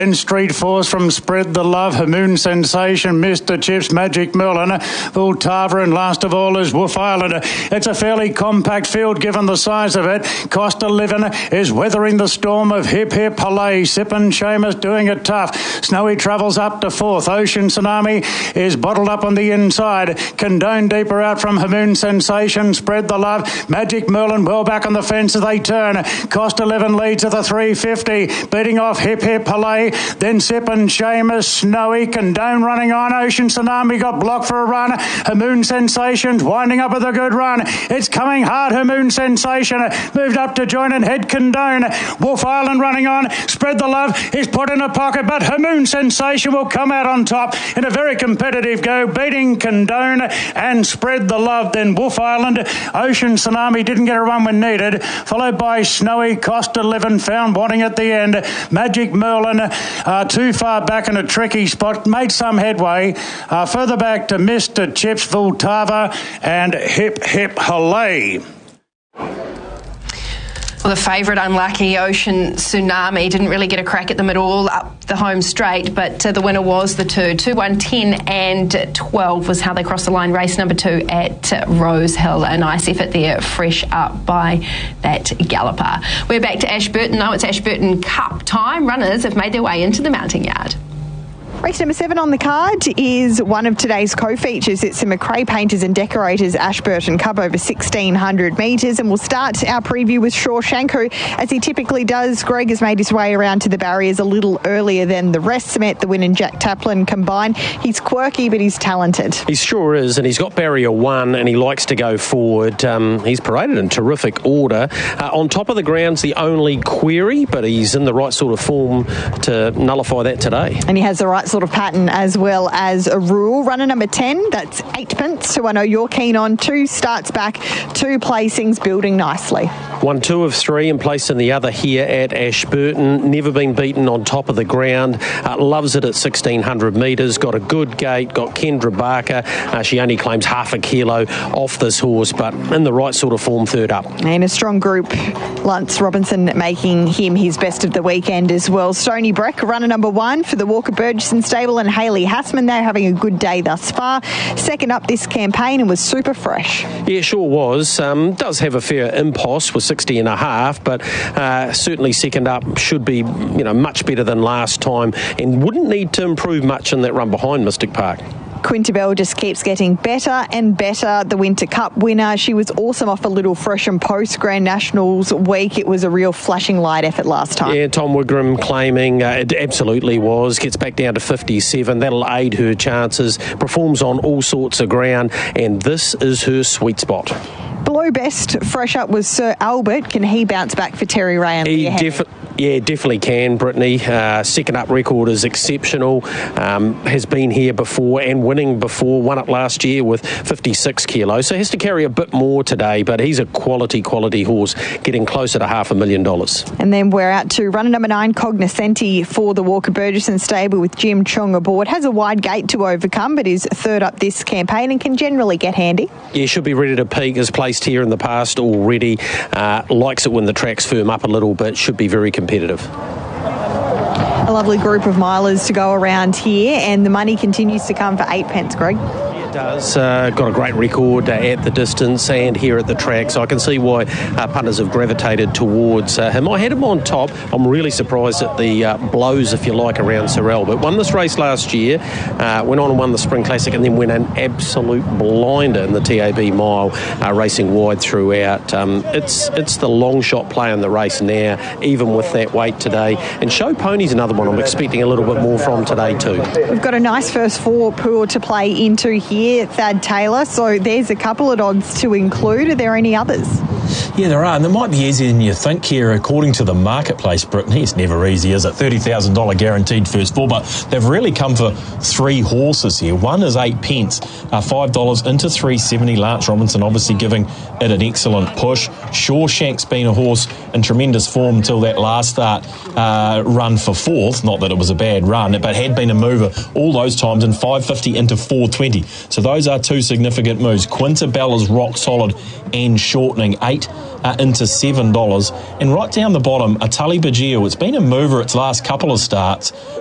In Street Force from Spread the Love, Hamoon Sensation, Mr. Chips, Magic Merlin, Vultava, and last of all is Wolf Island. It's a fairly compact field given the size of it. Cost 11 is weathering the storm of Hip Hip Hooray. Sip and Seamus doing it tough. Snowy travels up to fourth. Ocean Tsunami is bottled up on the inside. Condone deeper out from Hamoon Sensation, Spread the Love. Magic Merlin well back on the fence as they turn. Cost 11 leads at the 350, beating off Hip Hip Hooray. Then Sip and Seamus, Snowy, Condone running on. Ocean Tsunami got blocked for a run. Hamoon Sensation's winding up with a good run. It's coming hard. Hamoon Sensation moved up to join and head Condone. Wolf Island running on. Spread the Love is put in a pocket, but Hamoon Sensation will come out on top in a very competitive go, beating Condone and Spread the Love. Then Wolf Island, Ocean Tsunami didn't get a run when needed, followed by Snowy. Cost 11 found wanting at the end. Magic Merlin too far back in a tricky spot, made some headway. Further back to Mr. Chips, Vultava and Hip Hip Hooray. Well, the favourite, unlucky, Ocean Tsunami, didn't really get a crack at them at all up the home straight, but the winner was the 2. 1, 10 and 12 was how they crossed the line. Race number 2 at Rose Hill. A nice effort there, fresh up by that galloper. We're back to Ashburton now. It's Ashburton Cup time. Runners have made their way into the mounting yard. Race number 7 on the card is one of today's co-features. It's the McRae Painters and Decorators Ashburton Cup over 1,600 metres. And we'll start our preview with Shawshank, who, as he typically does, Greg has made his way around to the barriers a little earlier than the rest. Cement the Win and Jack Taplin combined. He's quirky, but he's talented. He sure is, and he's got barrier 1, and he likes to go forward. He's paraded in terrific order. On top of the ground's the only query, but he's in the right sort of form to nullify that today. And he has the right sort of pattern as well as a rule. Runner number 10, that's 8pence, who I know you're keen on. 2 starts back, 2 placings, building nicely. 1, 2 of 3 and placed in the other here at Ashburton. Never been beaten on top of the ground. Loves it at 1,600 metres. Got a good gate. Got Kendra Barker. She only claims half a kilo off this horse, but in the right sort of form, third up. And a strong group. Lance Robinson making him his best of the weekend as well. Stony Breck, runner number 1 for the Walker Burgesson stable, and Hayley Hassman. They're having a good day thus far. Second up this campaign and was super fresh. Yeah, sure was. Does have a fair impost with 60.5, but certainly second up should be, much better than last time, and wouldn't need to improve much in that run behind Mystic Park. Quintabel just keeps getting better and better. The Winter Cup winner. She was awesome off a little fresh and post Grand Nationals week. It was a real flashing light effort last time. Yeah, Tom Wigram claiming it absolutely was. Gets back down to 57. That'll aid her chances. Performs on all sorts of ground, and this is her sweet spot. Below best, fresh up was Sir Albert. Can he bounce back for Terry Ray and Leah Henry? Yeah, definitely can, Brittany. Second up record is exceptional. Has been here before and winning before. Won it last year with 56 kilos. So has to carry a bit more today, but he's a quality horse, getting closer to $500,000. And then we're out to runner number 9, Cognoscenti for the Walker Burgesson stable with Jim Chung aboard. Has a wide gate to overcome, but is third up this campaign and can generally get handy. Yeah, should be ready to peak. Has placed here in the past already. Likes it when the tracks firm up a little bit. Should be very competitive. A lovely group of milers to go around here, and the money continues to come for 8pence, Greg. Does. Got a great record at the distance and here at the track, so I can see why punters have gravitated towards him. I had him on top. I'm really surprised at the blows, if you like, around Sir Albert. Won this race last year, went on and won the Spring Classic, and then went an absolute blinder in the TAB mile, racing wide throughout. It's the long shot play in the race now, even with that weight today. And Show Pony's another one I'm expecting a little bit more from today too. We've got a nice first 4 pool to play into here. Thad Taylor, so there's a couple of odds to include. Are there any others? Yeah, there are, and it might be easier than you think here, according to the marketplace, Brittany. It's never easy, is it? $30,000 guaranteed first 4, but they've really come for 3 horses here. One is 8pence, $5 into 370. Lance Robinson obviously giving it an excellent push. Shawshank's been a horse in tremendous form until that last start run for 4th. Not that it was a bad run, but had been a mover all those times in 550 into 420. So those are 2 significant moves. Quintabel is rock solid and shortening. $8 into $7. And right down the bottom, a Tully Bajio. It's been a mover its last couple of starts.